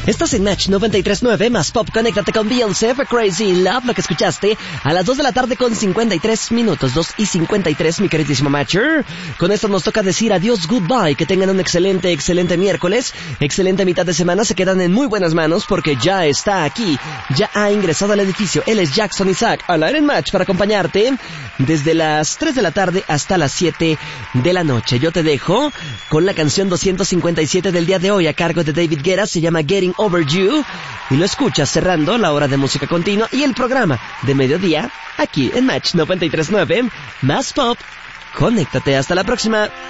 Estás en Match 93.9, más pop, conéctate con Beyoncé for Crazy Love, lo que escuchaste a las 2 de la tarde con 53 minutos, 2:53, mi queridísimo Matcher. Con esto nos toca decir adiós, goodbye, que tengan un excelente miércoles, excelente mitad de semana, se quedan en muy buenas manos porque ya está aquí, ya ha ingresado al edificio, él es Jackson Isaac, al aire en Match para acompañarte desde las 3 de la tarde hasta las 7 de la noche. Yo te dejo con la canción 257 del día de hoy a cargo de David Guetta, se llama Getting Over You, y lo escuchas cerrando la hora de música continua y el programa de mediodía aquí en Match 93.9, más pop. Conéctate, hasta la próxima.